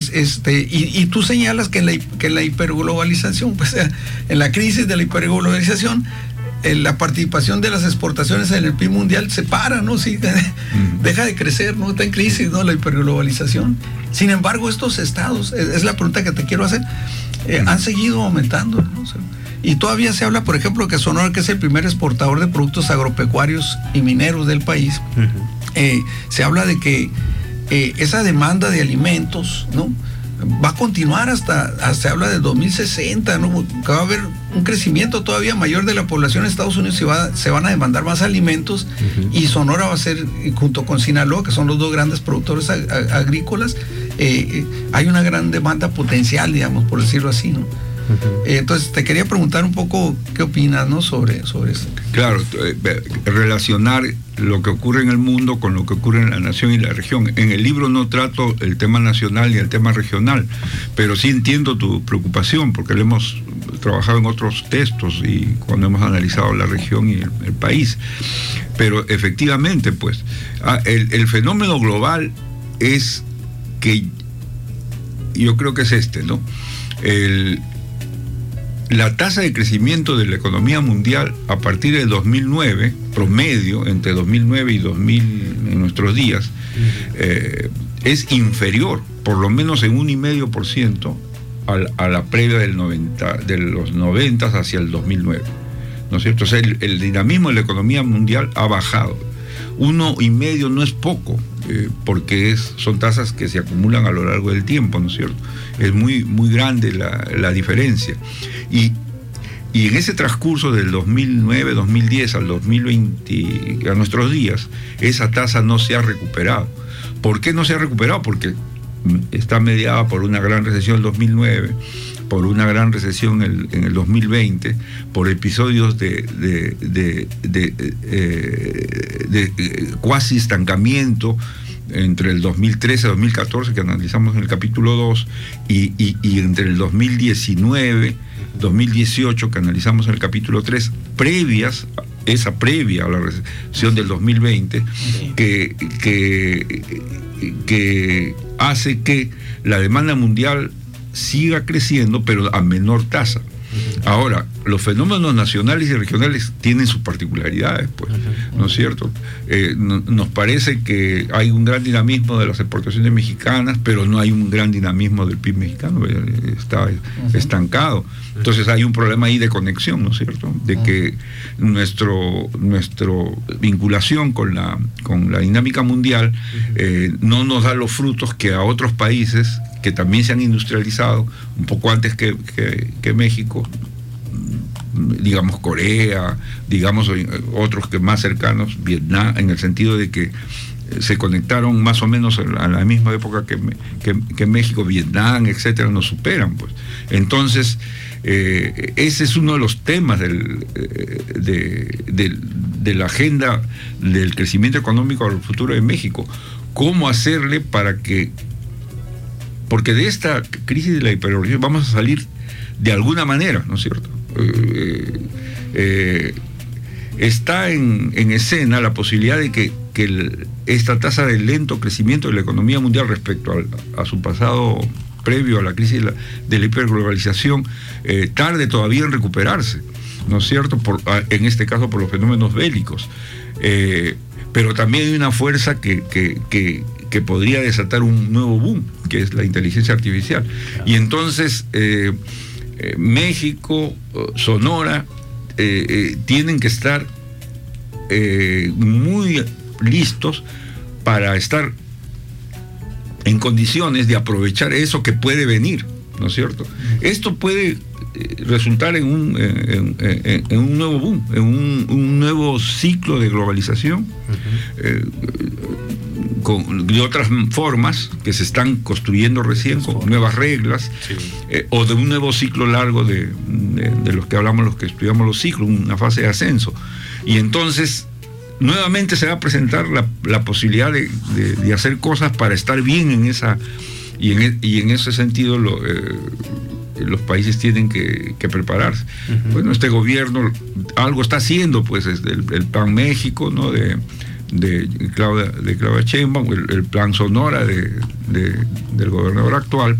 y tú señalas que la hiperglobalización, pues en la crisis de la hiperglobalización, la participación de las exportaciones en el PIB mundial se para, ¿no? Sí, deja de crecer, ¿no? Está en crisis, ¿no? La hiperglobalización. Sin embargo, estos estados, es la pregunta que te quiero hacer, han seguido aumentando, ¿no? O sea, y todavía se habla, por ejemplo, que Sonora, que es el primer exportador de productos agropecuarios y mineros del país, se habla de que esa demanda de alimentos, ¿no?, va a continuar se habla de 2060, ¿no?, que va a haber un crecimiento todavía mayor de la población en Estados Unidos y se van a demandar más alimentos, y Sonora va a ser, junto con Sinaloa, que son los dos grandes productores agrícolas, hay una gran demanda potencial, digamos, por decirlo así, ¿no? Entonces te quería preguntar un poco qué opinas, ¿no?, sobre eso. Claro, relacionar lo que ocurre en el mundo con lo que ocurre en la nación y la región. En el libro no trato el tema nacional y el tema regional, pero sí entiendo tu preocupación, porque lo hemos trabajado en otros textos y cuando hemos analizado la región y el país. Pero efectivamente, pues, el fenómeno global es que yo creo que es ¿no? La tasa de crecimiento de la economía mundial a partir de 2009, promedio, entre 2009 y 2000 en nuestros días, es inferior, por lo menos en 1,5% a la previa de los 90 hacia el 2009, ¿no es cierto? O sea, el dinamismo de la economía mundial ha bajado. 1,5 no es poco, porque son tasas que se acumulan a lo largo del tiempo, ¿no es cierto? Es muy, muy grande la diferencia. Y en ese transcurso del 2009, 2010 al 2020, a nuestros días, esa tasa no se ha recuperado. ¿Por qué no se ha recuperado? Porque está mediada por una gran recesión en el 2009, por una gran recesión en el 2020, por episodios de cuasi estancamiento entre el 2013 y 2014, que analizamos en el capítulo 2, y entre el 2019, 2018, que analizamos en el capítulo 3, previa a la recesión del 2020, que hace que la demanda mundial siga creciendo, pero a menor tasa. Ahora, los fenómenos nacionales y regionales tienen sus particularidades, pues, ¿no es cierto? Nos parece que hay un gran dinamismo de las exportaciones mexicanas, pero no hay un gran dinamismo del PIB mexicano, está estancado. Entonces hay un problema ahí de conexión, ¿no es cierto? De que nuestra vinculación con la dinámica mundial no nos da los frutos que a otros países que también se han industrializado un poco antes que México, digamos Corea, digamos otros que más cercanos, Vietnam, en el sentido de que se conectaron más o menos a la misma época que México, Vietnam, etcétera, nos superan, pues. Entonces, ese es uno de los temas de la agenda del crecimiento económico al futuro de México. ¿Cómo hacerle porque de esta crisis de la hiperglobalización vamos a salir de alguna manera, ¿no es cierto? Está en escena la posibilidad de que esta tasa de lento crecimiento de la economía mundial respecto a su pasado previo a la crisis de la hiperglobalización tarde todavía en recuperarse, ¿no es cierto? En este caso por los fenómenos bélicos. Pero también hay una fuerza que podría desatar un nuevo boom, que es la inteligencia artificial. Y entonces México, Sonora, tienen que estar muy listos para estar en condiciones de aprovechar eso que puede venir, ¿no es cierto? Esto puede resultar en un nuevo boom, en un nuevo ciclo de globalización, de otras formas que se están construyendo recién, con nuevas reglas, o de un nuevo ciclo largo de los que hablamos, los que estudiamos los ciclos, una fase de ascenso. Y entonces nuevamente se va a presentar la posibilidad de hacer cosas para estar bien en esa, y en ese sentido los países tienen que prepararse. Bueno, este gobierno algo está haciendo, pues, es el Plan México, ¿no?, de Claudia Sheinbaum, el Plan Sonora del gobernador actual.